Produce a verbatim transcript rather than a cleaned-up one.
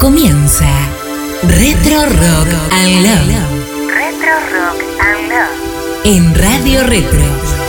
Comienza Retro Rock and Love. Retro Rock and Love. En Radio Retro.